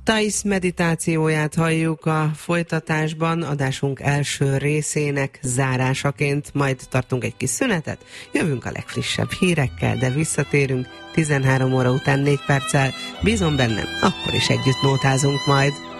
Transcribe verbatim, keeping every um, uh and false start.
Thais meditációját halljuk a folytatásban, adásunk első részének zárásaként, majd tartunk egy kis szünetet, jövünk a legfrissebb hírekkel, de visszatérünk tizenhárom óra után négy perccel, bízom bennem, akkor is együtt nótázunk majd.